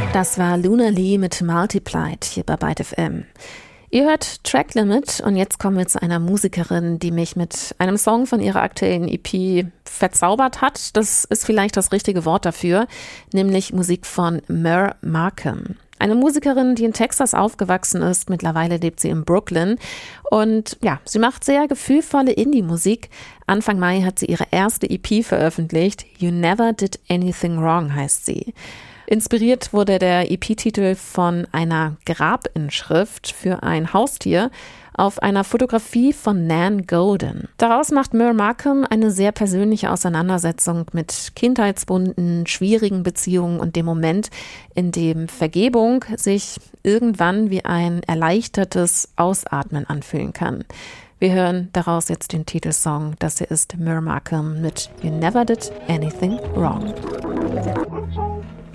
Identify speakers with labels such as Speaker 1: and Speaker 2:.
Speaker 1: Das war Luna Lee mit Multiplied hier bei Byte FM. Ihr hört Track Limit und jetzt kommen wir zu einer Musikerin, die mich mit einem Song von ihrer aktuellen EP verzaubert hat. Das ist vielleicht das richtige Wort dafür, nämlich Musik von Mer Markham. Eine Musikerin, die in Texas aufgewachsen ist. Mittlerweile lebt sie in Brooklyn. Und ja, sie macht sehr gefühlvolle Indie-Musik. Anfang Mai hat sie ihre erste EP veröffentlicht. You Never Did Anything Wrong heißt sie. Inspiriert wurde der EP-Titel von einer Grabinschrift für ein Haustier auf einer Fotografie von Nan Golden. Daraus macht Mer Markham eine sehr persönliche Auseinandersetzung mit Kindheitswunden, schwierigen Beziehungen und dem Moment, in dem Vergebung sich irgendwann wie ein erleichtertes Ausatmen anfühlen kann. Wir hören daraus jetzt den Titelsong. Das hier ist Mer Markham mit You Never Did Anything Wrong.